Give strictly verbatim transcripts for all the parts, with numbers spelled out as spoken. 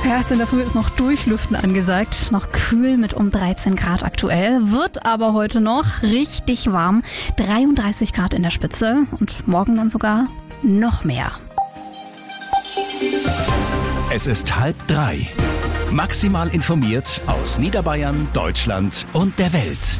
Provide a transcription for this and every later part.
Ja, jetzt in der Früh ist noch Durchlüften angesagt. Noch kühl mit um dreizehn Grad aktuell. Wird aber heute noch richtig warm. dreiunddreißig Grad in der Spitze und morgen dann sogar noch mehr. Es ist halb drei. Maximal informiert aus Niederbayern, Deutschland und der Welt.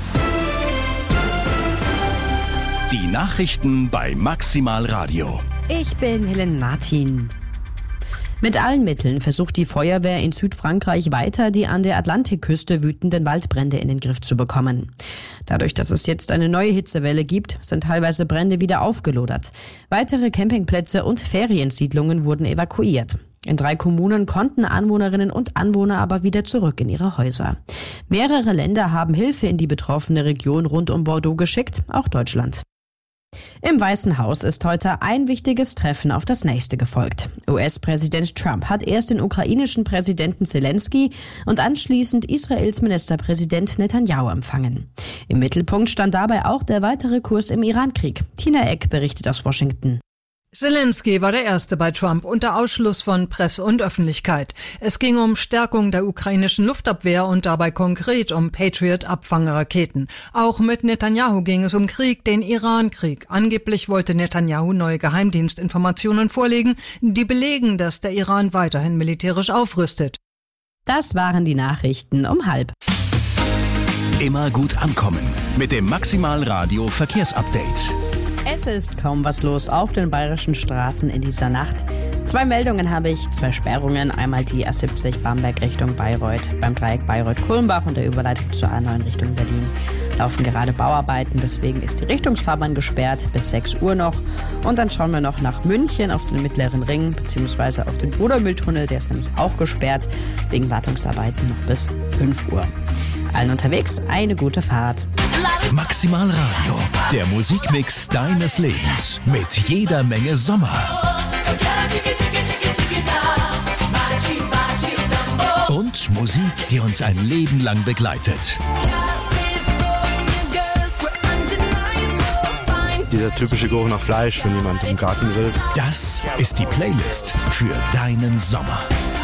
Die Nachrichten bei Maximal Radio. Ich bin Helen Martin. Mit allen Mitteln versucht die Feuerwehr in Südfrankreich weiter, die an der Atlantikküste wütenden Waldbrände in den Griff zu bekommen. Dadurch, dass es jetzt eine neue Hitzewelle gibt, sind teilweise Brände wieder aufgelodert. Weitere Campingplätze und Feriensiedlungen wurden evakuiert. In drei Kommunen konnten Anwohnerinnen und Anwohner aber wieder zurück in ihre Häuser. Mehrere Länder haben Hilfe in die betroffene Region rund um Bordeaux geschickt, auch Deutschland. Im Weißen Haus ist heute ein wichtiges Treffen auf das nächste gefolgt. U S-Präsident Trump hat erst den ukrainischen Präsidenten Zelensky und anschließend Israels Ministerpräsident Netanyahu empfangen. Im Mittelpunkt stand dabei auch der weitere Kurs im Irankrieg. Tina Eck berichtet aus Washington. Zelensky war der Erste bei Trump unter Ausschluss von Presse und Öffentlichkeit. Es ging um Stärkung der ukrainischen Luftabwehr und dabei konkret um Patriot-Abfangraketen. Auch mit Netanyahu ging es um Krieg, den Irankrieg. Angeblich wollte Netanyahu neue Geheimdienstinformationen vorlegen, die belegen, dass der Iran weiterhin militärisch aufrüstet. Das waren die Nachrichten um halb. Immer gut ankommen mit dem Maximal Radio Verkehrsupdate. Es ist kaum was los auf den bayerischen Straßen in dieser Nacht. Zwei Meldungen habe ich, zwei Sperrungen. Einmal die A siebzig Bamberg Richtung Bayreuth. Beim Dreieck Bayreuth-Kulmbach und der Überleitung zur A neun Richtung Berlin laufen gerade Bauarbeiten. Deswegen ist die Richtungsfahrbahn gesperrt bis sechs Uhr noch. Und dann schauen wir noch nach München auf den Mittleren Ring bzw. auf den Brudermühltunnel. Der ist nämlich auch gesperrt wegen Wartungsarbeiten noch bis fünf Uhr. Allen unterwegs eine gute Fahrt. Maximal Radio, der Musikmix deines Lebens mit jeder Menge Sommer. Und Musik, die uns ein Leben lang begleitet. Dieser typische Geruch nach Fleisch, wenn jemand im Garten grillt. Das ist die Playlist für deinen Sommer.